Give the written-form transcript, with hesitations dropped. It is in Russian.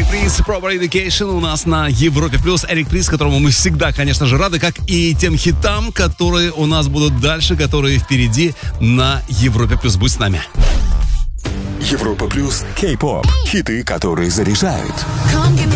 Приз, Proper Education у нас на Европе Плюс. Эрик Приз, которому мы всегда, конечно же, рады, как и тем хитам, которые у нас будут дальше, которые впереди на Европе Плюс. Будь с нами. Европа Плюс, Кей-поп, хиты, которые заряжают. Come give me